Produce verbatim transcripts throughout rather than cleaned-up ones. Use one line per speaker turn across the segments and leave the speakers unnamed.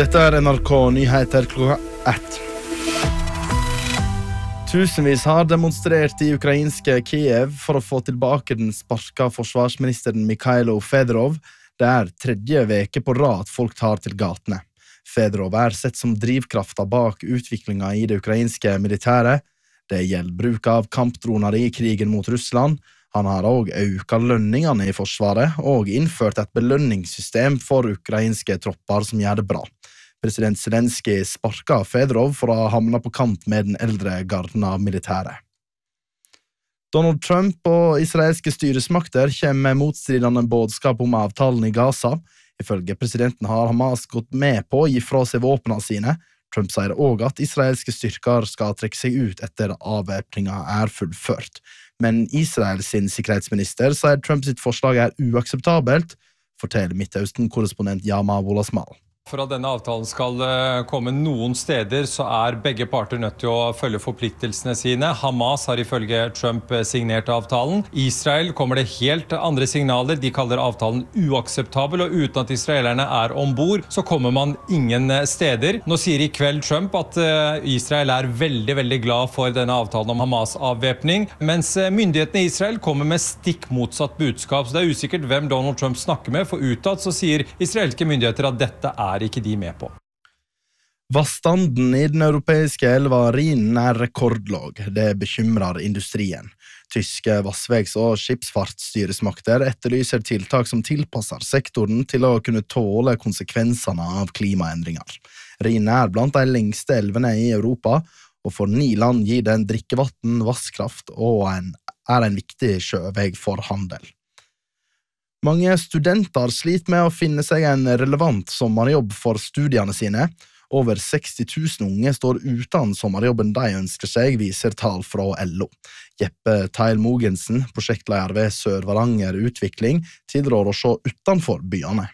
Dette er N R K Nyheter klokka ett. Tusenvis har demonstrert i ukrainske Kiev for å få tilbake den sparka forsvarsministeren Mikhailo Fedorov. Det er tredje veke på rad folk tar til gatene. Fedorov er sett som drivkrafta bak utviklinga i det ukrainske militæret. Det gjelder bruk av kampdroner i krigen mot Russland. Han har også økt lønningene i forsvaret og innført et belønningssystem for ukrainske tropper som gjør det bra. President Zelensky sparket Fedorov for å hamne på kant med den eldre garden av militæret. Donald Trump og israelske styresmakter kommer med motstridende budskap om avtalen i Gaza. Ifølge presidenten har Hamas gått med på å gi fra seg våpnene sine. Trump sier også at israelske styrker skal trekke seg ut etter avvæpninga er fullført. Men Israels sikkerhetsminister sier Trump sitt forslag er uakseptabelt, forteller Midtøsten-korrespondent Yama Wolasmal.
For at denne avtalen skal komme noen steder, så er begge parter nødt til å følge forpliktelsene sine. Hamas har ifølge Trump signert avtalen. Israel kommer det helt andre signaler. De kaller avtalen uakseptabel, og uten at israelerne er ombord, så kommer man ingen steder. Nå sier i kveld Trump at Israel er veldig, veldig glad for denne avtalen om Hamas-avvæpning, mens myndighetene i Israel kommer med stikk motsatt budskap. Så det er usikkert hvem Donald Trump snakker med, for utad så sier israelske myndigheter at dette er er ikke de med på.
Vannstanden i den europeiske elva Rhinen er rekordlåg. Det bekymrer industrien. Tyske vassvegs- og skipsfartsstyresmakter etterlyser tiltak som tilpasser sektoren til å kunne tåle konsekvensene av klimaendringer. Rhinen er blant de lengste elvene i Europa, og for ni land gir den drikkevann, vasskraft og en, er en viktig sjøveg for handel. Mange studenter sliter med å finne seg en relevant sommerjobb for studiene sine. Over seksti tusen unge står uten sommerjobben de ønsker seg, viser tall fra L O. Jeppe Teil Mogensen, prosjektleder ved Sør-Varanger Utvikling, tilrår å se utenfor byene.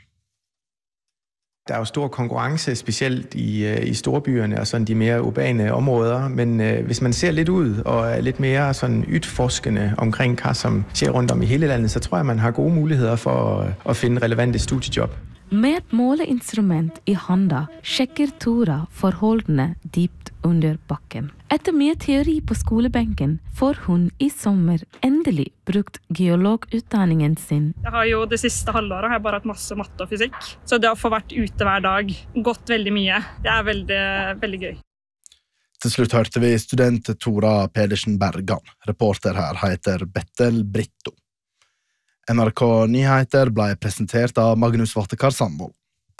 Der er jo stor konkurrence, specielt i, i storbyerne og sådan de mere urbane områder, men øh, hvis man ser lidt ud og er lidt mere sådan udforskende omkring hvad som skjer rundt om i hele landet, så tror jeg, man har gode muligheder for at, at finde relevante studiejob.
Med et måleinstrument i handa sjekker Tora forholdene dypt under bakken. Etter mye teori på skolebenken får hun i sommer endelig brukt geologutdanningen sin.
Jeg har jo det siste halvåret har jeg bare hatt masse matte og fysikk, så det å få vært ute hver dag, gått veldig mye, det er veldig, veldig gøy.
Til slutt hørte vi student Tora Pedersen Bergan. Reporter her heter Bettel Britto. N R K Nyheter ble presentert av Magnus Vattekar Sandvold.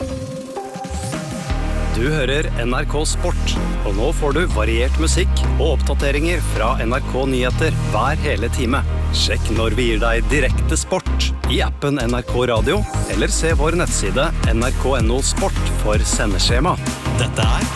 Du hører N R K Sport, og nå får du variert musikk og oppdateringer fra N R K Nyheter hver hele time. Sjekk når vi gir deg direkte sport i appen N R K Radio, eller se vår nettside N R K N O Sport for sendeskjema. Dette er